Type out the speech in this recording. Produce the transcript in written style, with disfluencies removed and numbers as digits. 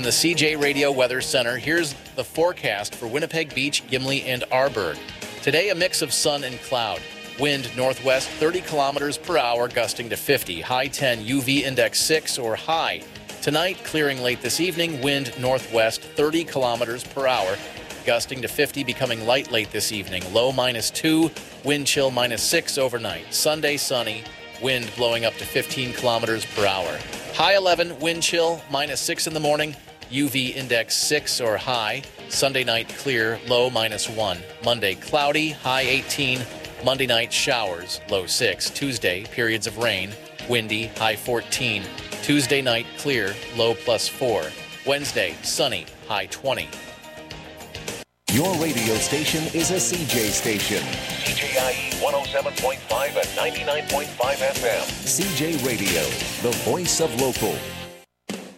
the CJ Radio Weather Center. Here's the forecast for Winnipeg Beach, Gimli, and Arborg. Today, a mix of sun and cloud. Wind northwest 30 kilometers per hour, gusting to 50. High 10, UV index 6 or high. Tonight, clearing late this evening, wind northwest 30 kilometers per hour, gusting to 50, becoming light late this evening. Low -2, wind chill -6 overnight. Sunday, sunny, wind blowing up to 15 kilometers per hour. High 11, wind chill -6 in the morning, UV index 6 or high. Sunday night clear, low -1. Monday cloudy, high 18. Monday night showers, low 6. Tuesday, periods of rain, windy, high 14. Tuesday night clear, low +4. Wednesday, sunny, high 20. Your radio station is a CJ station. CJIE 107.5 and 99.5 FM. CJ Radio, the voice of local.